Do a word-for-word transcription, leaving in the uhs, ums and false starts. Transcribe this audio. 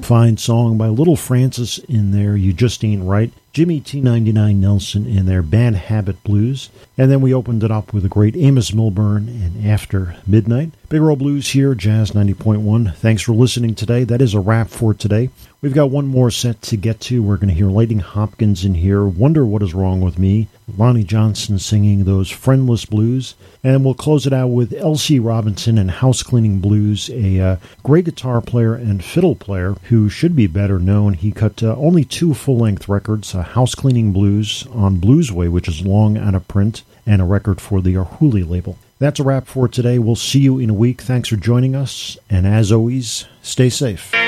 fine song by Little Francis in there, You Just Ain't Right. Jimmy T ninety-nine Nelson in their Bad Habit Blues. And then we opened it up with a great Amos Milburn and After Midnight. Big Roll Blues here, Jazz ninety point one. Thanks for listening today. That is a wrap for today. We've got one more set to get to. We're going to hear Lightning Hopkins in here, Wonder What Is Wrong With Me, Lonnie Johnson singing those Friendless Blues, and we'll close it out with L C Robinson and House Cleaning Blues, a uh, great guitar player and fiddle player who should be better known. He cut uh, only two full-length records, uh, House Cleaning Blues on Bluesway, which is long out of print, and a record for the Arhoolie label. That's a wrap for today. We'll see you in a week. Thanks for joining us, and as always, stay safe.